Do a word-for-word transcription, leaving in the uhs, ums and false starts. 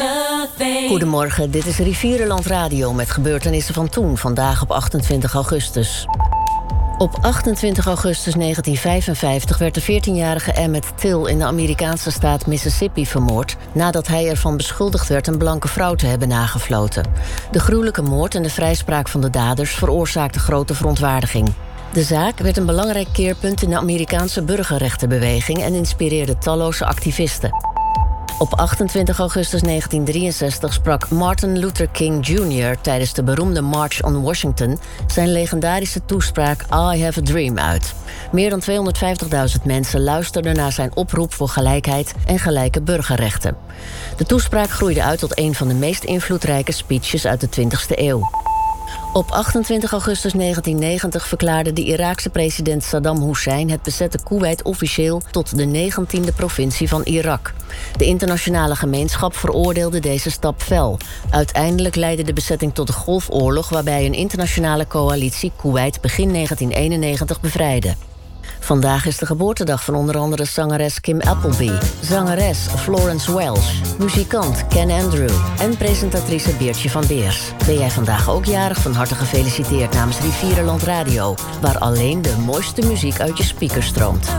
a thing. Goedemorgen, dit is Rivierenland Radio met gebeurtenissen van toen, vandaag op achtentwintig augustus. Op achtentwintig augustus negentien vijfenvijftig werd de veertienjarige Emmett Till in de Amerikaanse staat Mississippi vermoord nadat hij ervan beschuldigd werd een blanke vrouw te hebben nagefloten. De gruwelijke moord en de vrijspraak van de daders veroorzaakten grote verontwaardiging. De zaak werd een belangrijk keerpunt in de Amerikaanse burgerrechtenbeweging en inspireerde talloze activisten. Op achtentwintig augustus negentien drieënzestig sprak Martin Luther King junior tijdens de beroemde March on Washington zijn legendarische toespraak I Have a Dream uit. Meer dan tweehonderdvijftigduizend mensen luisterden naar zijn oproep voor gelijkheid en gelijke burgerrechten. De toespraak groeide uit tot een van de meest invloedrijke speeches uit de twintigste eeuw. Op achtentwintig augustus negentien negentig verklaarde de Iraakse president Saddam Hussein het bezette Koeweit officieel tot de negentiende provincie van Irak. De internationale gemeenschap veroordeelde deze stap fel. Uiteindelijk leidde de bezetting tot de Golfoorlog, waarbij een internationale coalitie Koeweit begin negentien eenennegentig bevrijdde. Vandaag is de geboortedag van onder andere zangeres Kim Appleby, zangeres Florence Welch, muzikant Ken Andrew en presentatrice Beertje van Beers. Ben jij vandaag ook jarig? Van harte gefeliciteerd namens Rivierenland Radio, waar alleen de mooiste muziek uit je speakers stroomt.